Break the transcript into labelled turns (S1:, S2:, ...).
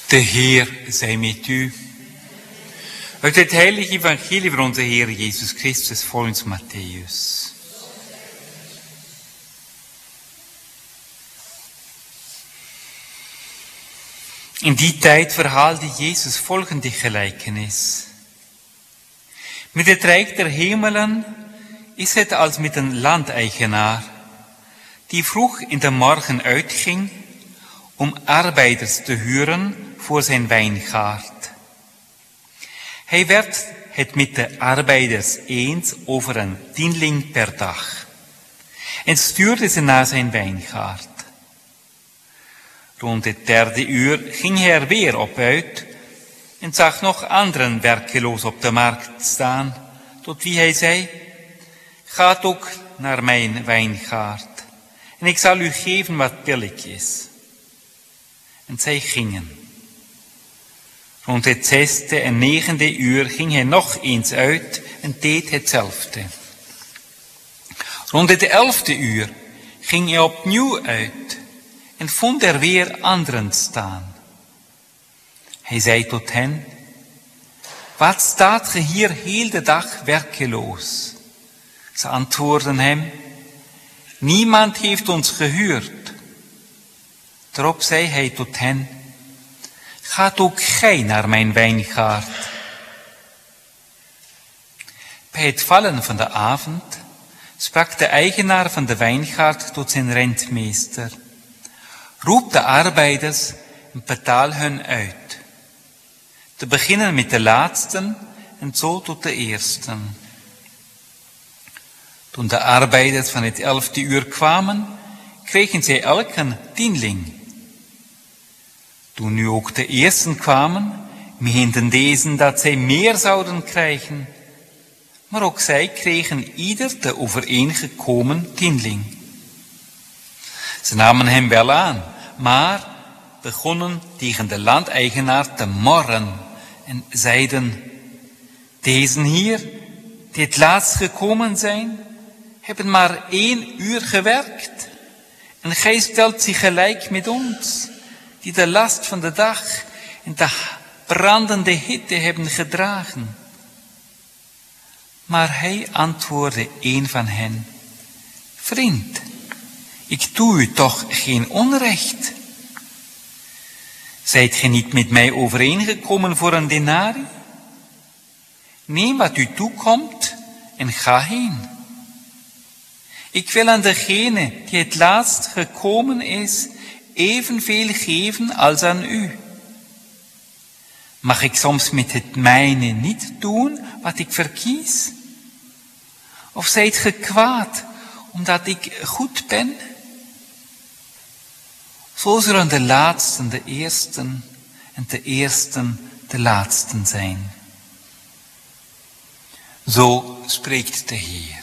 S1: De Heer zij met u. Uit het heilige evangelie van onze Heer Jezus Christus volgens Matthäus. In die tijd verhaalde Jezus volgende gelijkenis. Met het rijk der hemelen is het als met een landeigenaar, die vroeg in de morgen uitging om arbeiders te huren voor zijn wijngaard. Hij werd het met de arbeiders eens over een tienling per dag en stuurde ze naar zijn wijngaard. Rond het 3e uur ging hij er weer op uit en zag nog anderen werkeloos op de markt staan, tot wie hij zei: gaat ook naar mijn wijngaard en ik zal u geven wat billig is. En zij gingen. Rond het 6e en 9e uur ging hij nog eens uit en deed hetzelfde. Rond het 11e uur ging hij opnieuw uit en vond er weer anderen staan. Hij zei tot hen: wat staat ge hier heel de dag werkeloos? Ze antwoordden hem: niemand heeft ons gehuurd. Daarop zei hij tot hen: gaat ook gij naar mijn wijngaard. Bij het vallen van de avond sprak de eigenaar van de wijngaard tot zijn rentmeester: roep de arbeiders en betaal hun uit. Te beginnen met de laatsten en zo tot de eersten. Toen de arbeiders van het 11e uur kwamen, kregen zij elk een tienling. Toen nu ook de eersten kwamen, meenden deze dat zij meer zouden krijgen. Maar ook zij kregen ieder de overeengekomen tienling. Ze namen hem wel aan, maar begonnen tegen de landeigenaar te morren en zeiden: deze hier, die het laatst gekomen zijn, hebben maar 1 uur gewerkt. En gij stelt zich gelijk met ons, die de last van de dag en de brandende hitte hebben gedragen. Maar hij antwoordde een van hen: vriend, ik doe u toch geen onrecht. Zijt gij niet met mij overeengekomen voor een denari? Neem wat u toekomt en ga heen. Ik wil aan degene die het laatst gekomen is evenveel geven als aan u. Mag ik soms met het mijne niet doen wat ik verkies? Of zijt ge kwaad omdat ik goed ben? Zo zullen de laatsten de eersten en de eersten de laatsten zijn. Zo spreekt de Heer.